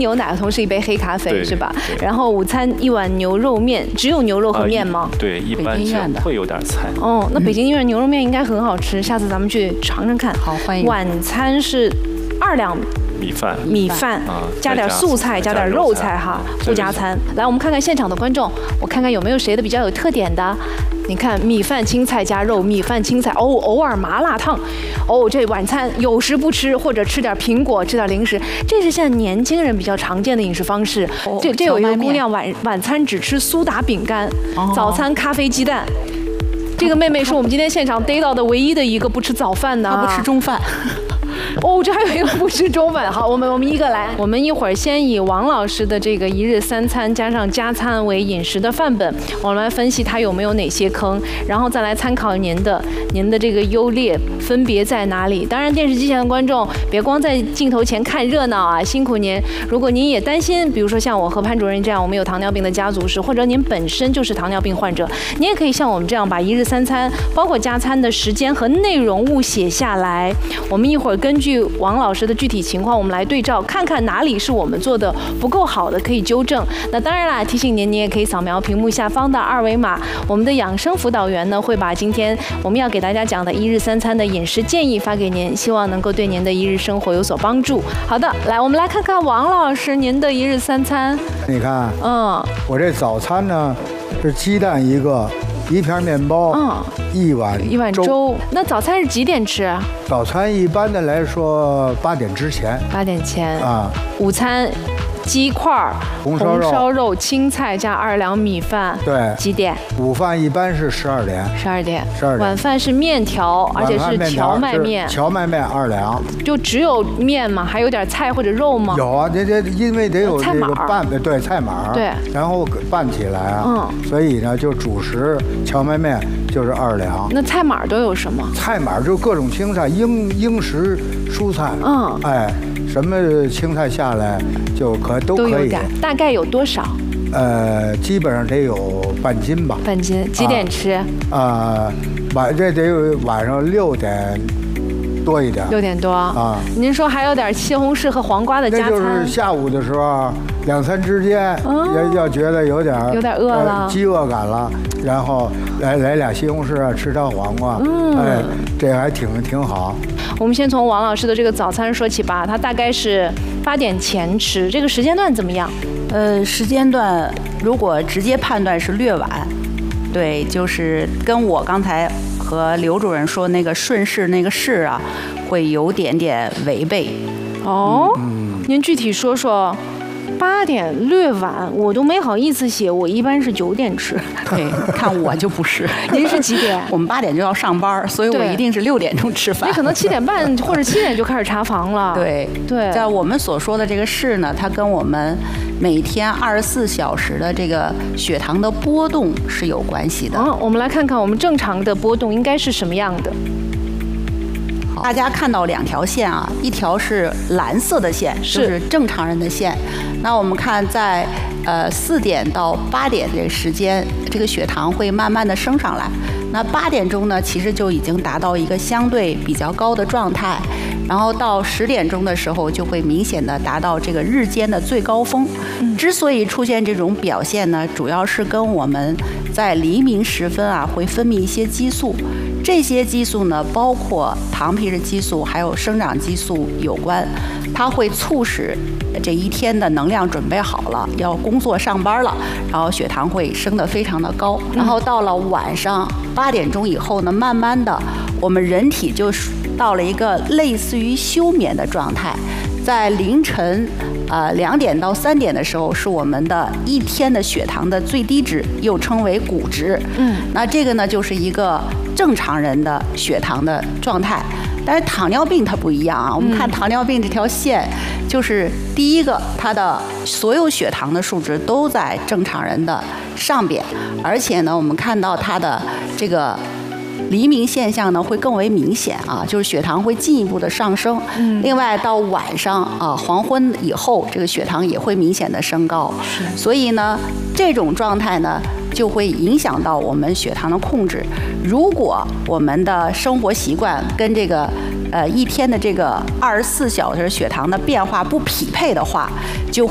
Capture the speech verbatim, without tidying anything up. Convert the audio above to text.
牛奶，同时一杯黑咖啡，是吧？然后午餐一碗牛肉面，只有牛肉和面吗？ 呃、对，一般是会有点菜。 哦，那北京医院牛肉面应该很好吃，下次咱们去尝尝看。 好，欢迎。 晚餐是二两。 米饭， 米饭，啊、加点素菜，加点肉菜哈，不加餐。来，我们看看现场的观众，我看看有没有谁的比较有特点的。你看，米饭青菜加肉，米饭青菜，哦，偶尔麻辣烫，哦，这晚餐有时不吃，或者吃点苹果，吃点零食，这是现在年轻人比较常见的饮食方式。哦、这这有一个姑娘晚晚餐只吃苏打饼干，哦、早餐咖啡鸡蛋。这个妹妹是我们今天现场逮到的唯一的一个不吃早饭的， 她不吃中饭。 哦，这还有一个不吃中饭。好，我们我们一个来，我们一会儿先以王老师的这个一日三餐加上加餐为饮食的范本，我们来分析它有没有哪些坑，然后再来参考您的您的这个优劣分别在哪里。当然，电视机前的观众别光在镜头前看热闹啊，辛苦您。如果您也担心，比如说像我和潘主任这样，我们有糖尿病的家族史，或者您本身就是糖尿病患者，您也可以像我们这样把一日三餐包括加餐的时间和内容物写下来。我们一会儿根据王老师的具体情况，我们来对照，看看哪里是我们做的不够好的，可以纠正。那当然啦，提醒您，您也可以扫描屏幕下方的二维码，我们的养生辅导员呢会把今天我们要给大家讲的一日三餐的饮食建议发给您，希望能够对您的一日生活有所帮助。好的，来，我们来看看王老师您的一日三餐。 你看，嗯，我这早餐呢是鸡蛋一个。一片面包，嗯，一碗一碗粥。那早餐是几点吃？ 早餐一般的来说八点之前。 八点前啊。午餐，鸡块、 红烧肉、 红烧肉、青菜加二两米饭。 对。 几点？ 午饭一般是十二点。 十二点。 十二点。 晚饭是面条，而且是荞麦面。 荞麦面二两。 就只有面吗？还有点菜或者肉吗？ 有啊，这这因为得有这个拌的，对，菜码。 对。 然后拌起来啊，嗯，所以呢，就主食荞麦面就是二两。 那菜码都有什么？ 菜码就各种青菜，应应时蔬菜。嗯。哎，什么青菜下来就可都可以。 大概有多少？ 呃，基本上得有半斤吧。 半斤。几点吃？ 啊，晚这得有晚上六点。多一点， 六点多啊！您说还有点西红柿和黄瓜的加餐， 那就是下午的时候两餐之间，要要觉得有点有点饿了， 饥饿感了，然后来来俩西红柿啊，吃条黄瓜，嗯，哎，这还挺挺好。 我们先从王老师的这个早餐说起吧，他大概是八点前吃，这个时间段怎么样？ 呃，时间段如果直接判断是略晚，对，就是跟我刚才和刘主任说那个顺势那个势啊，会有点点违背。 哦，嗯、您具体说说。八点略晚，我都没好意思写。我一般是九点吃。 对，看我就不是。 您是几点？ 我们八点就要上班，所以我一定是六点钟吃饭。 你可能七点半或者七点就开始查房了。 对对，在我们所说的这个势呢，它跟我们每天二十四小时的这个血糖的波动是有关系的。 嗯，我们来看看我们正常的波动应该是什么样的。 大家看到两条线啊，一条是蓝色的线，就是正常人的线。那我们看在呃四点到八点这个时间，这个血糖会慢慢的升上来。那八点钟呢，其实就已经达到一个相对比较高的状态，然后到十点钟的时候，就会明显的达到这个日间的最高峰。嗯、之所以出现这种表现呢，主要是跟我们在黎明时分啊，会分泌一些激素。这些激素呢，包括糖皮质激素还有生长激素有关，它会促使这一天的能量准备好了，要工作上班了，然后血糖会升得非常的高。然后到了晚上八点钟以后呢，慢慢的我们人体就到了一个类似于休眠的状态。在凌晨呃两点到三点的时候，是我们的一天的血糖的最低值，又称为谷值。嗯，那这个呢就是一个正常人的血糖的状态。但是糖尿病它不一样啊，我们看糖尿病这条线，就是第一个它的所有血糖的数值都在正常人的上边，而且呢我们看到它的这个黎明现象呢会更为明显啊，就是血糖会进一步的上升。嗯，另外到晚上啊黄昏以后，这个血糖也会明显的升高。是，所以呢这种状态呢就会影响到我们血糖的控制。如果我们的生活习惯跟这个呃一天的这个二十四小时血糖的变化不匹配的话，就